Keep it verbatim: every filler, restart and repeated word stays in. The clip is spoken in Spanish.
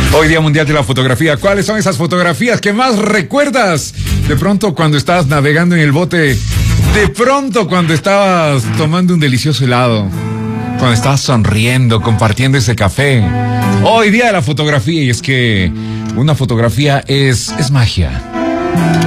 Hoy Día Mundial de la Fotografía. ¿Cuáles son esas fotografías que más recuerdas? De pronto cuando estabas navegando en el bote, de pronto cuando estabas tomando un delicioso helado, cuando estabas sonriendo, compartiendo ese café. Hoy Día de la Fotografía, y es que una fotografía es, es magia.